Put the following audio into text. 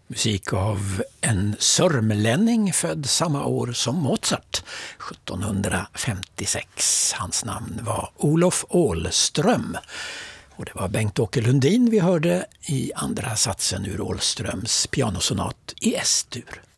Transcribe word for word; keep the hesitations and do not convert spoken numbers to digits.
Musik av en sörmlänning född samma år som Mozart, sjuttonhundrafemtiosex. Hans namn var Olof Åhlström. Och det var Bengt-Åke Lundin vi hörde i andra satsen ur Åhlströms pianosonat i S-dur.